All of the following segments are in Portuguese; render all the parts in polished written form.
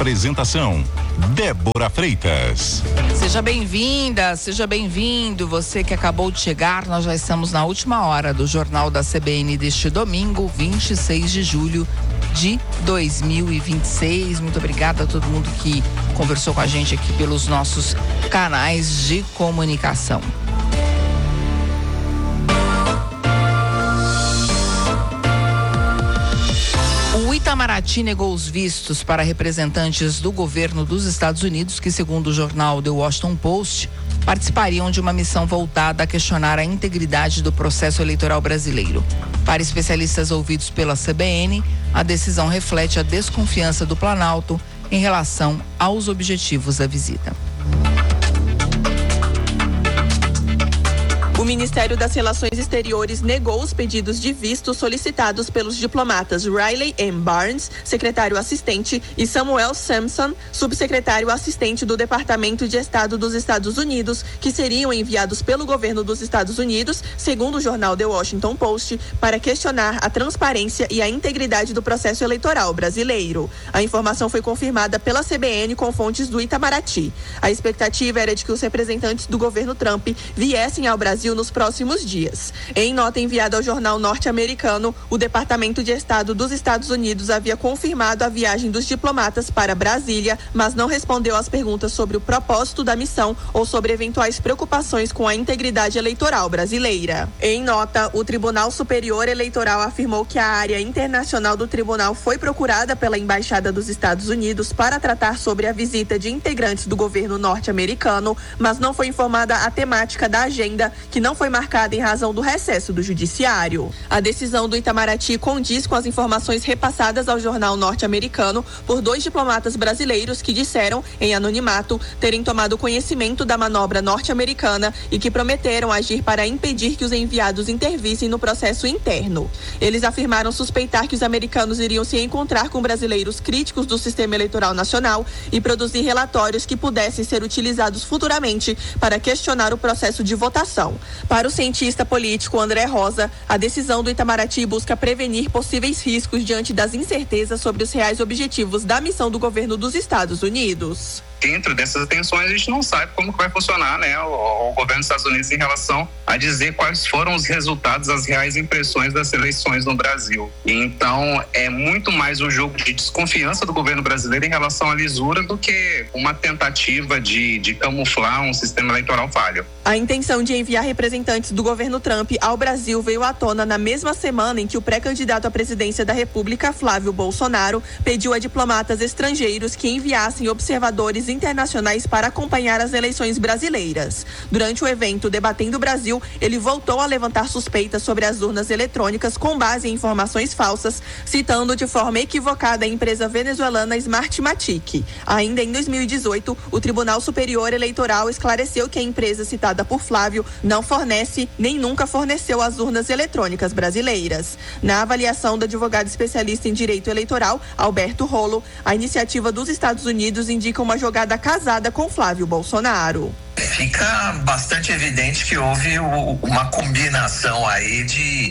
Apresentação: Débora Freitas. Seja bem-vinda, seja bem-vindo. Você que acabou de chegar, nós já estamos na última hora do Jornal da CBN deste domingo, 26 de julho de 2026. Muito obrigada a todo mundo que conversou com a gente aqui pelos nossos canais de comunicação. O Itamaraty negou os vistos para representantes do governo dos Estados Unidos que, segundo o jornal The Washington Post, participariam de uma missão voltada a questionar a integridade do processo eleitoral brasileiro. Para especialistas ouvidos pela CBN, a decisão reflete a desconfiança do Planalto em relação aos objetivos da visita. O Ministério das Relações Exteriores negou os pedidos de visto solicitados pelos diplomatas Riley M. Barnes, secretário assistente, e Samuel Sampson, subsecretário assistente do Departamento de Estado dos Estados Unidos, que seriam enviados pelo governo dos Estados Unidos, segundo o jornal The Washington Post, para questionar a transparência e a integridade do processo eleitoral brasileiro. A informação foi confirmada pela CBN com fontes do Itamaraty. A expectativa era de que os representantes do governo Trump viessem ao Brasil nos próximos dias. Em nota enviada ao jornal norte-americano, o Departamento de Estado dos Estados Unidos havia confirmado a viagem dos diplomatas para Brasília, mas não respondeu às perguntas sobre o propósito da missão ou sobre eventuais preocupações com a integridade eleitoral brasileira. Em nota, o Tribunal Superior Eleitoral afirmou que a área internacional do tribunal foi procurada pela Embaixada dos Estados Unidos para tratar sobre a visita de integrantes do governo norte-americano, mas não foi informada a temática da agenda, que não foi marcada em razão do recesso do judiciário. A decisão do Itamaraty condiz com as informações repassadas ao jornal norte-americano por 2 diplomatas brasileiros que disseram, em anonimato, terem tomado conhecimento da manobra norte-americana e que prometeram agir para impedir que os enviados intervissem no processo interno. Eles afirmaram suspeitar que os americanos iriam se encontrar com brasileiros críticos do sistema eleitoral nacional e produzir relatórios que pudessem ser utilizados futuramente para questionar o processo de votação. Para o cientista político André Rosa, a decisão do Itamaraty busca prevenir possíveis riscos diante das incertezas sobre os reais objetivos da missão do governo dos Estados Unidos. Dentro dessas tensões, a gente não sabe como que vai funcionar, né, o governo dos Estados Unidos em relação a dizer quais foram os resultados, as reais impressões das eleições no Brasil. Então, é muito mais um jogo de desconfiança do governo brasileiro em relação à lisura do que uma tentativa de camuflar um sistema eleitoral falho. A intenção de enviar representantes do governo Trump ao Brasil veio à tona na mesma semana em que o pré-candidato à presidência da República, Flávio Bolsonaro, pediu a diplomatas estrangeiros que enviassem observadores internacionais para acompanhar as eleições brasileiras. Durante o evento Debatendo o Brasil, ele voltou a levantar suspeitas sobre as urnas eletrônicas com base em informações falsas, citando de forma equivocada a empresa venezuelana Smartmatic. Ainda em 2018, o Tribunal Superior Eleitoral esclareceu que a empresa citada por Flávio não fornece nem nunca forneceu as urnas eletrônicas brasileiras. Na avaliação do advogado especialista em direito eleitoral, Alberto Rolo, a iniciativa dos Estados Unidos indica uma jogada casada com Flávio Bolsonaro. Fica bastante evidente que houve uma combinação aí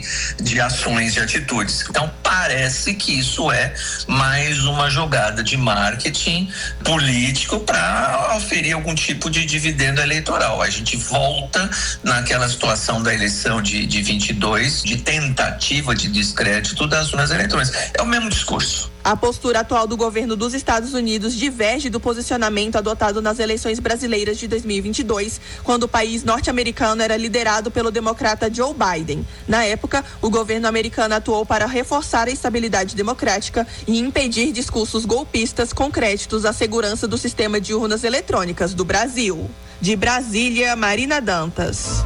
de ações, de atitudes. Então parece que isso é mais uma jogada de marketing político para oferir algum tipo de dividendo eleitoral. A gente volta naquela situação da eleição de 22, de tentativa de descrédito das urnas eletrônicas. É o mesmo discurso. A postura atual do governo dos Estados Unidos diverge do posicionamento adotado nas eleições brasileiras de 2022, quando o país norte-americano era liderado pelo democrata Joe Biden. Na época, o governo americano atuou para reforçar a estabilidade democrática e impedir discursos golpistas com créditos à segurança do sistema de urnas eletrônicas do Brasil. De Brasília, Marina Dantas.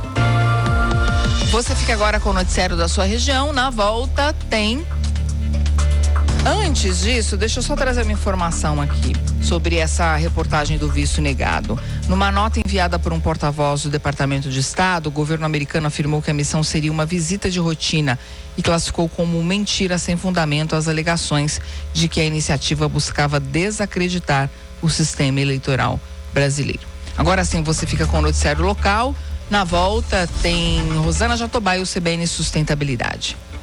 Você fica agora com o noticiário da sua região. Na volta tem... Antes disso, deixa eu só trazer uma informação aqui sobre essa reportagem do visto negado. Numa nota enviada por um porta-voz do Departamento de Estado, o governo americano afirmou que a missão seria uma visita de rotina e classificou como mentira sem fundamento as alegações de que a iniciativa buscava desacreditar o sistema eleitoral brasileiro. Agora sim, você fica com o noticiário local. Na volta tem Rosana Jatobá e o CBN Sustentabilidade.